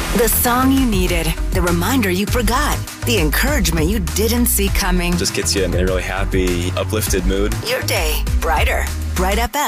The song you needed, the reminder you forgot, the encouragement you didn't see coming. Just gets you in a really happy, uplifted mood. Your day brighter. Bright FM.